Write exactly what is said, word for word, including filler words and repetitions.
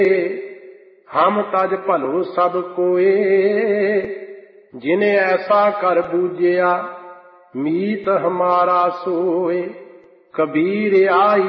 हम तज भलो सब कोए, जिने ऐसा कर बूझिया मीत हमारा सोए। कबीर आई